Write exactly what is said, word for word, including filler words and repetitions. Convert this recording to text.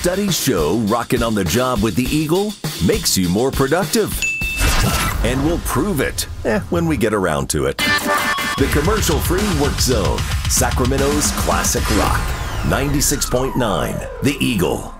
Studies show rocking on the job with the Eagle makes you more productive. And we'll prove it eh, when we get around to it. The commercial-free Work Zone, Sacramento's classic rock. ninety-six point nine, The Eagle.